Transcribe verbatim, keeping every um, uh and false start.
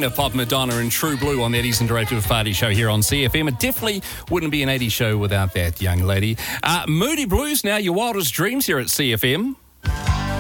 Queen of Pop, Madonna and True Blue on the eighties Interactive Party Show here on C F M. It definitely wouldn't be an eighties show without that young lady. Uh, Moody Blues now, your wildest dreams here at C F M.